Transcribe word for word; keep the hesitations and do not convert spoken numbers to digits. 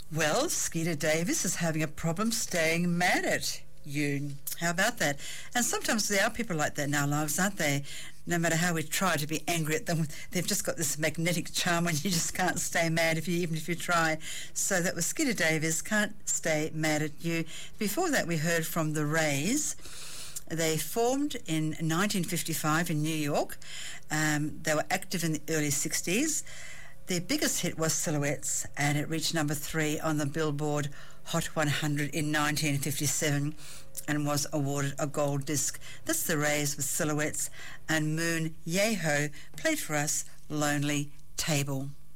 Well, Skeeter Davis is having a problem staying mad at you. How about that? And sometimes there are people like that in our lives, aren't they? No matter how we try to be angry at them, they've just got this magnetic charm when you just can't stay mad, if you, even if you try. So that was Skeeter Davis, Can't Stay Mad at You. Before that, we heard from The Rays. They formed in nineteen fifty-five in New York. Um, they were active in the early sixties. Their biggest hit was Silhouettes, and it reached number three on the Billboard Hot one hundred in nineteen fifty-seven and was awarded a gold disc. That's The Rays with Silhouettes, and Moon Yeho played for us Lonely Table.